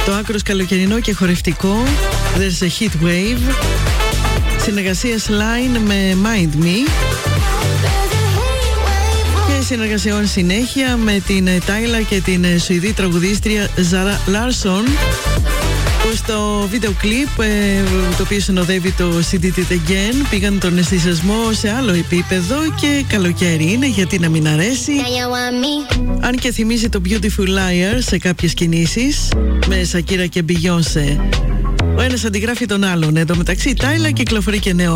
Το άκρος καλοκαιρινό και χορευτικό There's a Heat Wave. Συνεργασία Line με Mind Me. Και συνεργασιών συνέχεια με την Τάιλα και την Σουηδή τραγουδίστρια Ζάρα Λάρσον, που στο βίντεο κλιπ, το οποίο συνοδεύει το CD It Again, πήγαν τον αισθησιασμό σε άλλο επίπεδο. Και καλοκαίρι είναι, γιατί να μην αρέσει. Αν και θυμίζει το Beautiful Liar σε κάποιες κινήσεις, με Σακύρα και Μπιγιόνσε. Ο ένας αντιγράφει τον άλλον. Εν τω μεταξύ η Τάιλα κυκλοφορεί και νέο